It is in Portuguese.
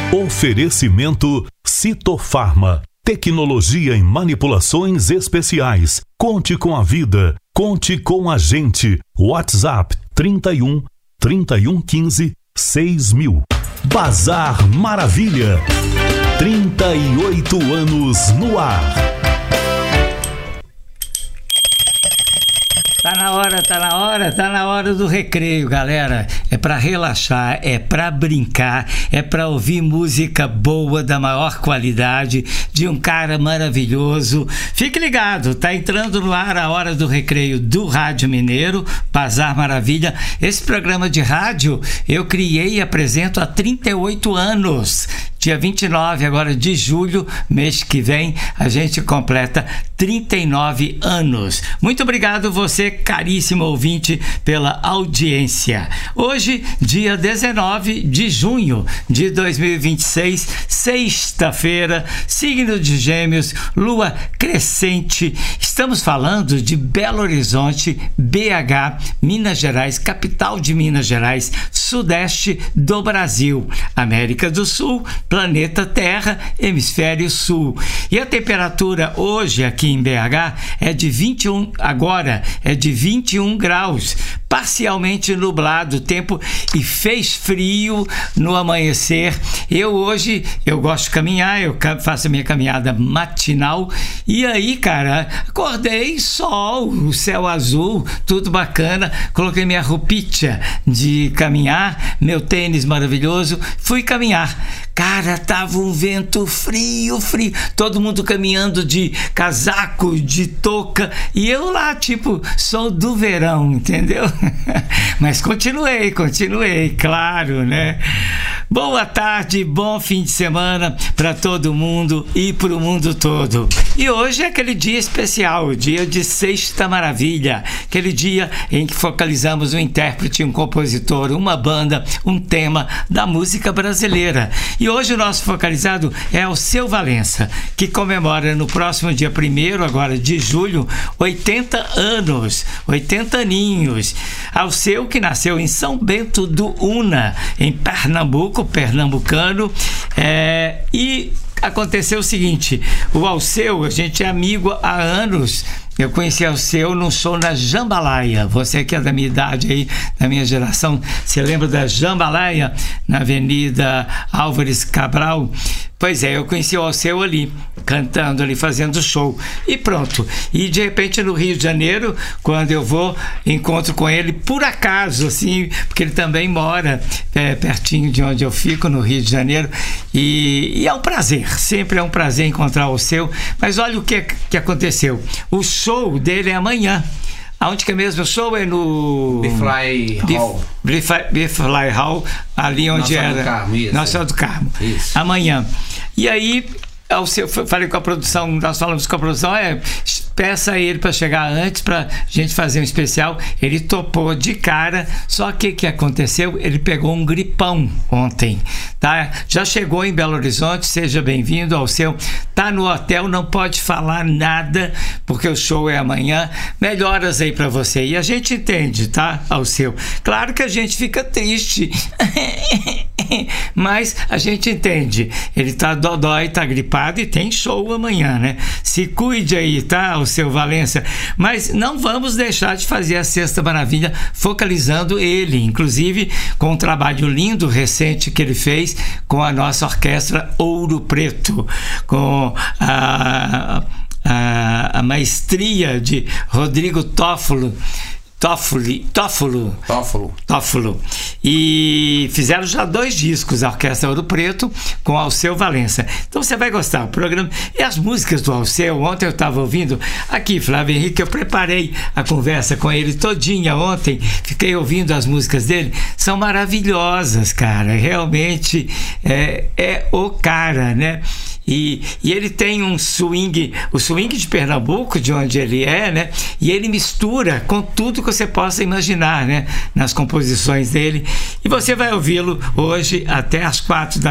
Oferecimento Citofarma, tecnologia em manipulações especiais. Conte com a vida, conte com a gente. WhatsApp 31 3115 6000. Bazar Maravilha, 38 anos no ar. Tá na hora do recreio, galera. É pra relaxar, é pra brincar, é pra ouvir música boa, da maior qualidade, de um cara maravilhoso. Fique ligado, tá entrando no ar a hora do recreio do Rádio Mineiro, Bazar Maravilha. Esse programa de rádio eu criei e apresento há 38 anos. Dia 29 agora de julho, mês que vem, a gente completa 39 anos. Muito obrigado você, caríssimo ouvinte, pela audiência. Hoje, dia 19 de junho de 2026, sexta-feira, signo de Gêmeos, lua crescente. Estamos falando de Belo Horizonte, BH, Minas Gerais, capital de Minas Gerais, sudeste do Brasil, América do Sul, planeta Terra, hemisfério sul. E a temperatura hoje aqui em BH é de 21, agora é de 21 graus, parcialmente nublado o tempo e fez frio no amanhecer. Hoje eu gosto de caminhar, eu faço a minha caminhada matinal e aí, cara, acordei, sol, o céu azul, tudo bacana, coloquei minha roupinha de caminhar, meu tênis maravilhoso, fui caminhar. Cara, tava um vento frio, todo mundo caminhando de casaco, de touca, e eu lá, tipo, sou do verão, entendeu? Mas continuei, claro, né? Boa tarde, bom fim de semana para todo mundo e para o mundo todo. E hoje é aquele dia especial, o dia de Sexta Maravilha, aquele dia em que focalizamos um intérprete, um compositor, uma banda, um tema da música brasileira. E hoje o nosso focalizado é Alceu Valença, que comemora no próximo dia 1º agora de julho, 80 anos, 80 aninhos. Alceu, que nasceu em São Bento do Una, em Pernambuco, pernambucano, e aconteceu o seguinte, o Alceu, a gente é amigo há anos. Eu conheci Alceu num show na Jambalaya. Você que é da minha idade aí, da minha geração, você lembra da Jambalaya, na Avenida Álvares Cabral? Pois é, eu conheci o Alceu ali, cantando ali, fazendo show. E pronto. E de repente no Rio de Janeiro, quando eu vou, encontro com ele por acaso, assim, porque ele também mora pertinho de onde eu fico, no Rio de Janeiro. E é um prazer, sempre é um prazer encontrar o Alceu. Mas olha o que aconteceu. O show dele é amanhã. Aonde que é mesmo o show? É no Bifly Hall, ali onde Nossa Senhora do Carmo. Isso. Amanhã. E aí, falei com a produção, nós falamos com a produção, peça a ele para chegar antes para gente fazer um especial. Ele topou de cara, só que o que aconteceu? Ele pegou um gripão ontem, tá? Já chegou em Belo Horizonte, seja bem-vindo ao seu. Tá no hotel, não pode falar nada porque o show é amanhã. Melhoras aí para você. E a gente entende, tá? Ao seu. Claro que a gente fica triste, mas a gente entende. Ele tá dodói, tá gripado e tem show amanhã, né? Se cuide aí, tá? Alceu Valença, mas não vamos deixar de fazer a Sexta Maravilha focalizando ele, inclusive com um trabalho lindo, recente que ele fez com a nossa orquestra Ouro Preto, com a maestria de Rodrigo Toffolo, e fizeram já 2 discos, a Orquestra Ouro Preto com Alceu Valença. Então você vai gostar do programa. E as músicas do Alceu, ontem eu estava ouvindo aqui, Flávio Henrique, eu preparei a conversa com ele todinha ontem, fiquei ouvindo as músicas dele, são maravilhosas, cara, realmente é o cara, né? E ele tem um swing, o swing de Pernambuco, de onde ele é, né? E ele mistura com tudo que você possa imaginar, né? Nas composições dele. E você vai ouvi-lo hoje até às 4 da